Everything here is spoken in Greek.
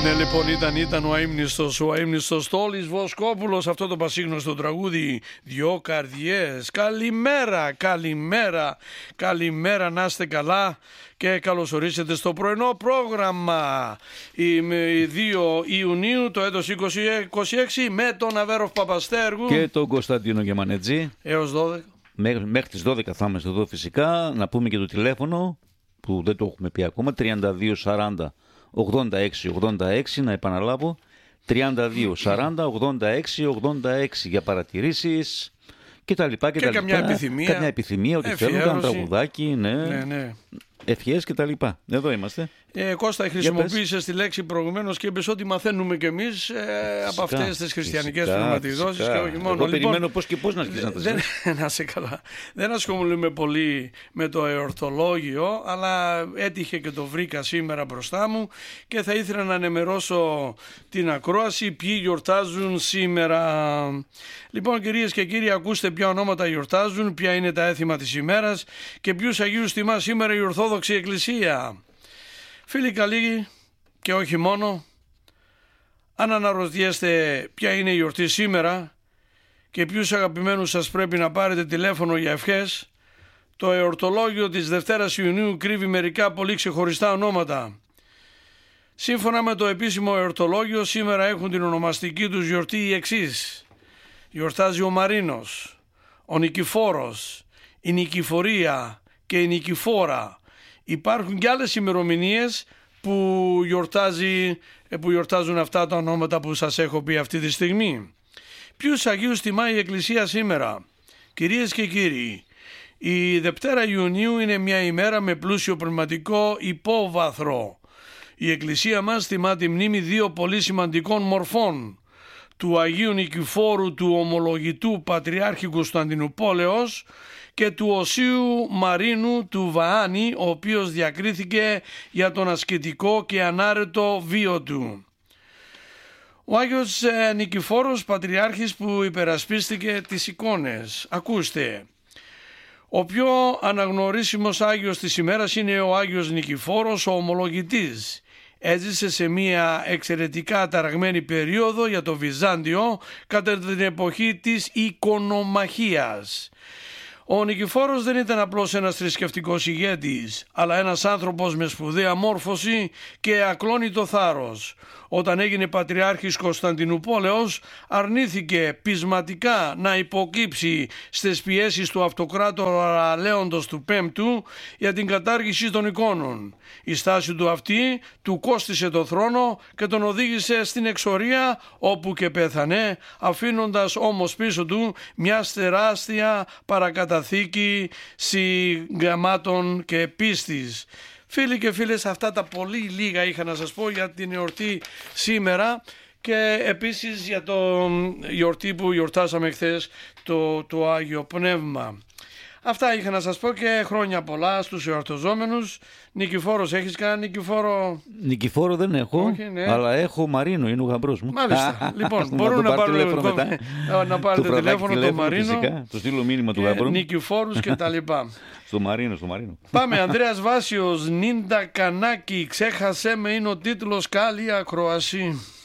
Ναι, λοιπόν, ήταν ο αείμνηστος Τόλης Βοσκόπουλος, αυτό το πασίγνωστο τραγούδι «Δυο καρδιές». Καλημέρα, να είστε καλά και καλώς ορίσετε στο πρωινό πρόγραμμα. 2 Ιουνίου το έτος 2026 με τον Αβέροφ Παπαστέργου και τον Κωνσταντίνο Γεμανετζή. Έως 12. Μέχρι τις 12 θα είμαστε εδώ φυσικά. Να πούμε και το τηλέφωνο που δεν το έχουμε πει ακόμα, 32 40 86-86, να επαναλάβω, 32 40 86-86 για παρατηρήσεις και τα λοιπά και τα λοιπά. Καμιά επιθυμία, ότι θέλουν ένα τραγουδάκι, ναι. Ευχές και τα λοιπά. Εδώ είμαστε. Κώστα, χρησιμοποίησες τη λέξη προηγουμένως και είπες ότι μαθαίνουμε κι εμείς από αυτές τις χριστιανικές πνευματιδώσεις και όχι μόνο. Εγώ περιμένω πώς και πώς να αρχίσει να τα ζεις. Να σε καλά. Δεν ασχολούμαι πολύ με το εορτολόγιο, αλλά έτυχε και το βρήκα σήμερα μπροστά μου και θα ήθελα να ενημερώσω την ακρόαση ποιοι γιορτάζουν σήμερα. Λοιπόν, κυρίες και κύριοι, ακούστε ποια ονόματα γιορτάζουν, ποια είναι τα έθιμα της ημέρας και ποιους Αγίους τιμά σήμερα η Ορθόδοξη Εκκλησία. Φίλοι καλοί και όχι μόνο, αν αναρωτιέστε ποια είναι η γιορτή σήμερα και ποιους αγαπημένους σας πρέπει να πάρετε τηλέφωνο για ευχές, το εορτολόγιο της Δευτέρας Ιουνίου κρύβει μερικά πολύ ξεχωριστά ονόματα. Σύμφωνα με το επίσημο εορτολόγιο, σήμερα έχουν την ονομαστική τους γιορτή οι εξής. Γιορτάζει ο Μαρίνος, ο Νικηφόρος, η Νικηφορία και η Νικηφόρα. Υπάρχουν και άλλες ημερομηνίες που γιορτάζουν αυτά τα ονόματα που σας έχω πει αυτή τη στιγμή. Ποιους Αγίους τιμάει η Εκκλησία σήμερα? Κυρίες και κύριοι, η Δευτέρα Ιουνίου είναι μια ημέρα με πλούσιο πνευματικό υπόβαθρο. Η Εκκλησία μας τιμά τη μνήμη δύο πολύ σημαντικών μορφών, του Αγίου Νικηφόρου του Ομολογητού Πατριάρχη Κωνσταντινούπολεως και του Οσίου Μαρίνου του Βαάνη, ο οποίος διακρίθηκε για τον ασκητικό και ανάρετο βίο του. Ο Άγιος Νικηφόρος Πατριάρχης που υπερασπίστηκε τις εικόνες. Ακούστε, ο πιο αναγνωρίσιμος Άγιος της ημέρας είναι ο Άγιος Νικηφόρος ο Ομολογητής. Έζησε σε μια εξαιρετικά ταραγμένη περίοδο για το Βυζάντιο κατά την εποχή της οικονομαχίας. Ο Νικηφόρος δεν ήταν απλώς ένας θρησκευτικός ηγέτης, αλλά ένας άνθρωπος με σπουδαία μόρφωση και ακλόνητο θάρρος. Όταν έγινε Πατριάρχης Κωνσταντινούπολεως, αρνήθηκε πεισματικά να υποκύψει στις πιέσεις του αυτοκράτορα Λέοντος του Πέμπτου για την κατάργηση των εικόνων. Η στάση του αυτή του κόστισε το θρόνο και τον οδήγησε στην εξορία, όπου και πέθανε, αφήνοντας όμως πίσω του μια τεράστια παρακαταθήκη συγγραμμάτων και πίστης. Φίλοι και φίλες, αυτά τα πολύ λίγα είχα να σας πω για την εορτή σήμερα και επίσης για το γιορτή που γιορτάσαμε χθες, το Άγιο Πνεύμα. Αυτά είχα να σας πω και χρόνια πολλά στους εορταζόμενους. Νικηφόρος, έχεις κανένα Νικηφόρο? Νικηφόρο δεν έχω, όχι, ναι. Αλλά έχω Μαρίνο, είναι ο γαμπρός μου. Μάλιστα. Λοιπόν, μπορούμε να πάρετε τηλέφωνο το Μαρίνο, φυσικά, το στείλω μήνυμα του γαμπρού. Νικηφόρους και τα λοιπά. Στο Μαρίνο. Πάμε, Ανδρέας Βάσιος, Νίντα Κανάκη, ξέχασέ με είναι ο τίτλος, καλή ακρόαση.